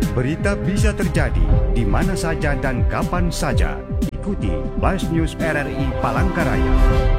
Berita bisa terjadi di mana saja dan kapan saja. Ikuti Flash News RRI Palangkaraya.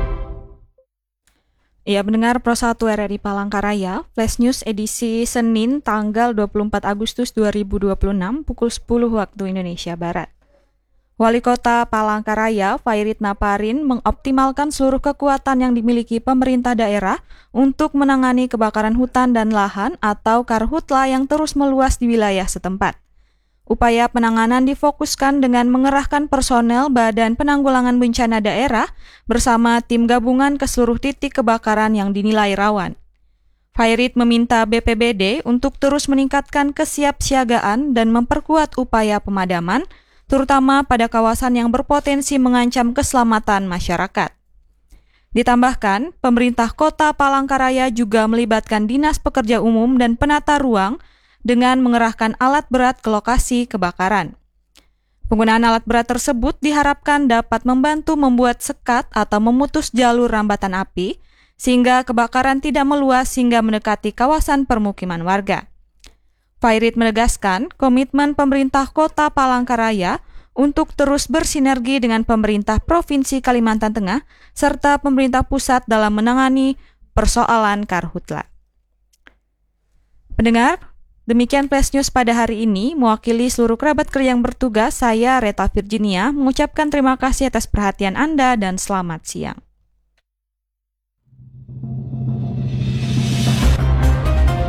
Ya, mendengar Pro 1 RRI Palangkaraya, Flash News edisi Senin tanggal 24 Agustus 2026 pukul 10 waktu Indonesia Barat. Wali Kota Palangkaraya, Fairit Naparin, mengoptimalkan seluruh kekuatan yang dimiliki pemerintah daerah untuk menangani kebakaran hutan dan lahan atau karhutla yang terus meluas di wilayah setempat. Upaya penanganan difokuskan dengan mengerahkan personel Badan Penanggulangan Bencana Daerah bersama tim gabungan ke seluruh titik kebakaran yang dinilai rawan. Fairit meminta BPBD untuk terus meningkatkan kesiapsiagaan dan memperkuat upaya pemadaman, terutama pada kawasan yang berpotensi mengancam keselamatan masyarakat. Ditambahkan, pemerintah Kota Palangkaraya juga melibatkan Dinas Pekerja Umum dan Penata Ruang dengan mengerahkan alat berat ke lokasi kebakaran. Penggunaan alat berat tersebut diharapkan dapat membantu membuat sekat atau memutus jalur rambatan api, sehingga kebakaran tidak meluas hingga mendekati kawasan permukiman warga. Fairit menegaskan komitmen pemerintah Kota Palangkaraya untuk terus bersinergi dengan pemerintah Provinsi Kalimantan Tengah serta pemerintah pusat dalam menangani persoalan karhutla. Pendengar, demikian Flash News pada hari ini. Mewakili seluruh kerabat kerja yang bertugas, saya Reta Virginia mengucapkan terima kasih atas perhatian Anda dan selamat siang.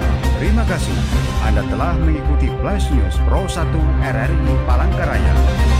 Terima kasih. Anda telah mengikuti Flash News Pro 1 RRI Palangkaraya.